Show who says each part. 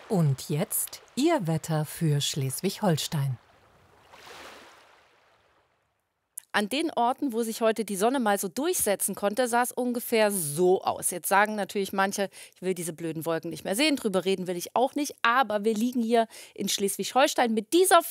Speaker 1: Und jetzt Ihr Wetter für Schleswig-Holstein.
Speaker 2: An den Orten, wo sich heute die Sonne mal so durchsetzen konnte, sah es ungefähr so aus. Jetzt sagen natürlich manche, ich will diese blöden Wolken nicht mehr sehen, drüber reden will ich auch nicht. Aber wir liegen hier in Schleswig-Holstein mit dieser